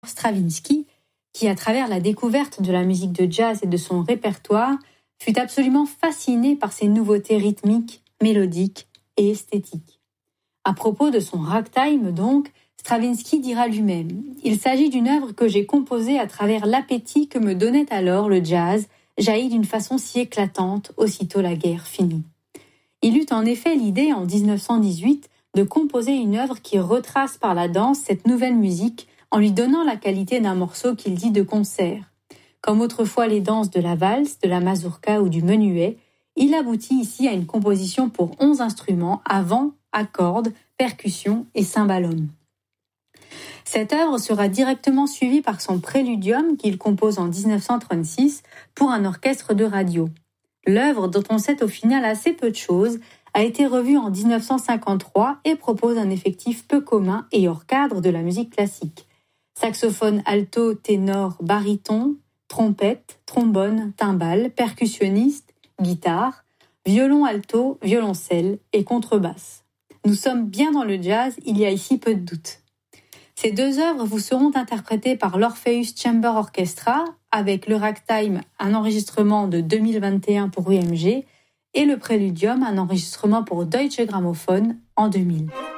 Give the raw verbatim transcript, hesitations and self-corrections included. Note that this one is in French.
Stravinsky, qui, à travers la découverte de la musique de jazz et de son répertoire, fut absolument fasciné par ses nouveautés rythmiques, mélodiques et esthétiques. À propos de son ragtime, donc, Stravinsky dira lui-même « Il s'agit d'une œuvre que j'ai composée à travers l'appétit que me donnait alors le jazz, jailli d'une façon si éclatante, aussitôt la guerre finie. » Il eut en effet l'idée, en dix-neuf cent dix-huit, de composer une œuvre qui retrace par la danse cette nouvelle musique en lui donnant la qualité d'un morceau qu'il dit de concert. Comme autrefois les danses de la valse, de la mazurka ou du menuet, il aboutit ici à une composition pour onze instruments à vent, à cordes, percussions et cymbalum. Cette œuvre sera directement suivie par son préludium qu'il compose en dix-neuf cent trente-six pour un orchestre de radio. L'œuvre, dont on sait au final assez peu de choses, a été revue en dix-neuf cent cinquante-trois et propose un effectif peu commun et hors cadre de la musique classique. Saxophone alto, ténor, baryton, trompette, trombone, timbale, percussionniste, guitare, violon alto, violoncelle et contrebasse. Nous sommes bien dans le jazz, il y a ici peu de doute. Ces deux œuvres vous seront interprétées par l'Orpheus Chamber Orchestra avec le ragtime, un enregistrement de deux mille vingt et un pour U M G et le préludium, un enregistrement pour Deutsche Grammophon en deux mille.